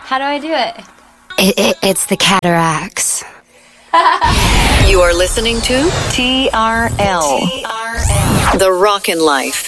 How do I do it? It's the cataracts. You are listening to TRL, The Rockin' Life.